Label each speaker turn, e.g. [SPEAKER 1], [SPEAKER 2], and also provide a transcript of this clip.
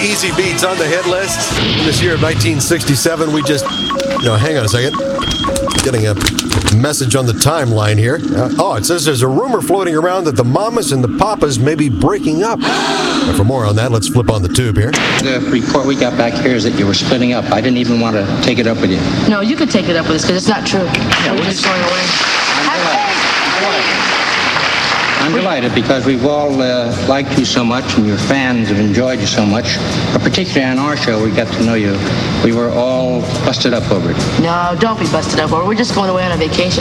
[SPEAKER 1] easy beats on the hit list. In this year of 1967, we just... No, hang on a second. Getting a message on the timeline here. It says there's a rumor floating around that the Mamas and the Papas may be breaking up. And for more on that, let's flip on the tube here.
[SPEAKER 2] The report we got back here is that you were splitting up. I didn't even want to take it up with you.
[SPEAKER 3] No, you could take it up with us because it's not true. Yeah, we're just going away.
[SPEAKER 2] I'm delighted because we've all liked you so much and your fans have enjoyed you so much. But particularly on our show, we got to know you. We were all busted up over it.
[SPEAKER 3] No, don't be busted up over it. We're just going away on a vacation.